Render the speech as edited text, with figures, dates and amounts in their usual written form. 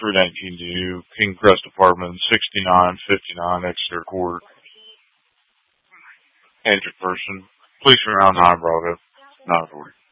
319 King Crest Apartment, 6959 Exeter Court. Injured person. Police are around 9 Bravo. 940.